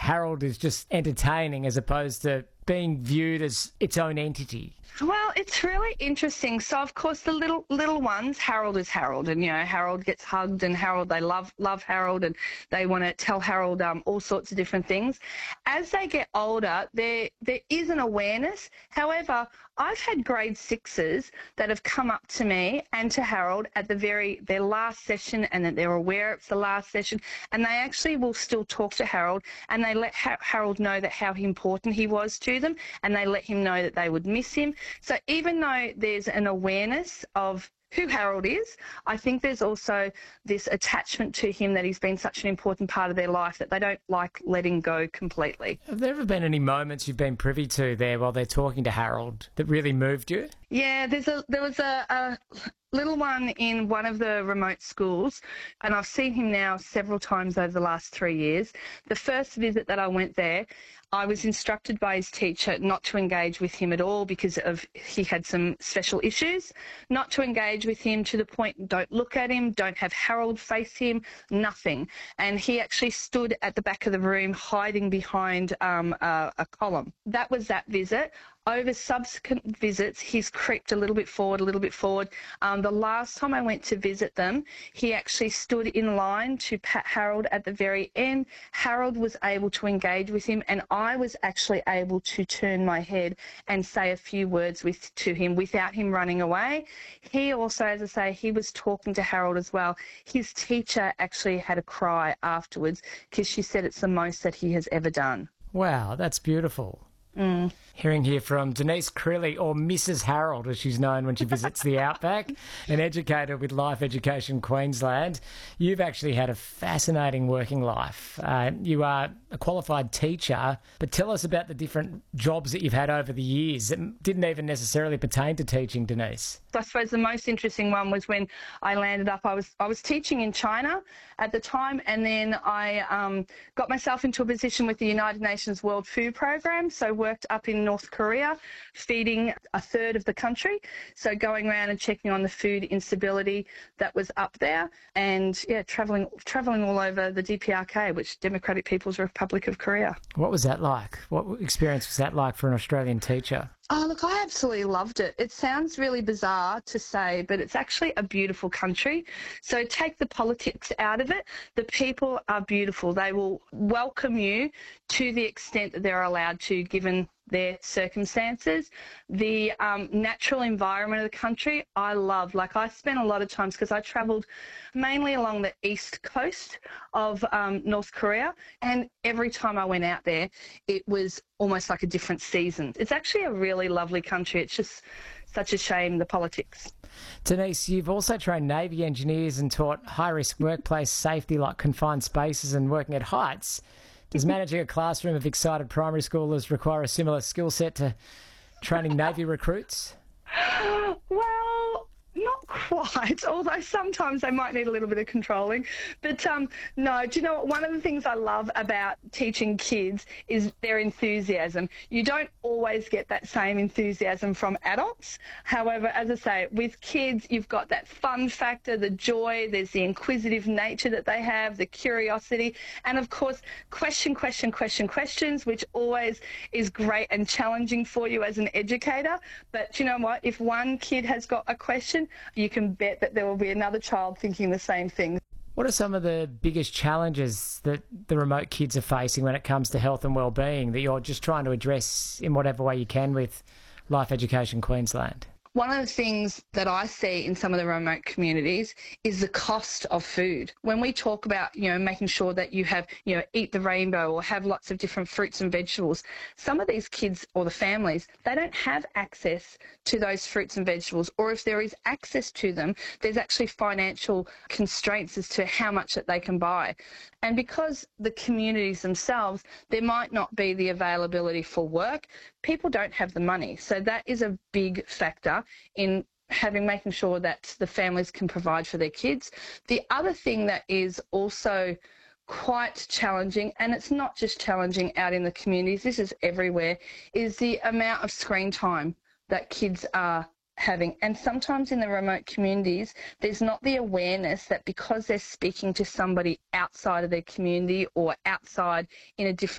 Harold is just entertaining as opposed to being viewed as its own entity? Well, it's really interesting. So, of course, the little ones, Harold is Harold, and Harold gets hugged, and Harold, they love Harold, and they want to tell Harold all sorts of different things. As they get older, there is an awareness. However, I've had grade sixes that have come up to me and to Harold at their last session, and that they're aware it's the last session, and they actually will still talk to Harold, and they let Harold know that how important he was to them, and they let him know that they would miss him. So even though there's an awareness of who Harold is, I think there's also this attachment to him that he's been such an important part of their life that they don't like letting go completely. Have there ever been any moments you've been privy to there while they're talking to Harold that really moved you? Yeah, there was a little one in one of the remote schools, and I've seen him now several times over the last 3 years. The first visit that I went there, I was instructed by his teacher not to engage with him at all because he had some special issues, not to engage with him to the point, don't look at him, don't have Harold face him, nothing. And he actually stood at the back of the room hiding behind a column. That was that visit. Over subsequent visits, he's creeped a little bit forward. The last time I went to visit them, he actually stood in line to pat Harold at the very end. Harold was able to engage with him, and I was actually able to turn my head and say a few words to him without him running away. He also, as I say, he was talking to Harold as well. His teacher actually had a cry afterwards because she said it's the most that he has ever done. Wow, that's beautiful. Mm. Hearing here from Denise Crilly, or Mrs. Harold as she's known when she visits the Outback, an educator with Life Education Queensland. You've actually had a fascinating working life. You are a qualified teacher, but tell us about the different jobs that you've had over the years that didn't even necessarily pertain to teaching, Denise. I suppose the most interesting one was when I landed up. I was teaching in China at the time, and then I got myself into a position with the United Nations World Food Programme, so worked up in North Korea, feeding a third of the country, so going around and checking on the food instability that was up there, and travelling all over the DPRK, which Democratic People's Republic of Korea. What was that like? What experience was that like for an Australian teacher? Oh, look, I absolutely loved it. It sounds really bizarre to say, but it's actually a beautiful country. So take the politics out of it. The people are beautiful. They will welcome you to the extent that they're allowed to, given their circumstances. The natural environment of the country, I love. Like, I spent a lot of times, because I travelled mainly along the east coast of North Korea, and every time I went out there, it was almost like a different season. It's actually a really lovely country. It's just such a shame, the politics. Denise, you've also trained Navy engineers and taught high-risk workplace safety like confined spaces and working at heights. Does managing a classroom of excited primary schoolers require a similar skill set to training Navy recruits? Well, not quite, although sometimes they might need a little bit of controlling. But no, do you know what? One of the things I love about teaching kids is their enthusiasm. You don't always get that same enthusiasm from adults. However, as I say, with kids, you've got that fun factor, the joy, there's the inquisitive nature that they have, the curiosity, and of course, questions, which always is great and challenging for you as an educator. But you know what? If one kid has got a question, you can bet that there will be another child thinking the same thing. What are some of the biggest challenges that the remote kids are facing when it comes to health and well-being that you're just trying to address in whatever way you can with Life Education Queensland? One of the things that I see in some of the remote communities is the cost of food. When we talk about, making sure that you have, eat the rainbow or have lots of different fruits and vegetables, some of these kids or the families, they don't have access to those fruits and vegetables, or if there is access to them, there's actually financial constraints as to how much that they can buy. And because the communities themselves, there might not be the availability for work, people don't have the money. So that is a big factor in making sure that the families can provide for their kids. The other thing that is also quite challenging, and it's not just challenging out in the communities, this is everywhere, is the amount of screen time that kids are having. And sometimes in the remote communities, there's not the awareness that because they're speaking to somebody outside of their community or outside in a different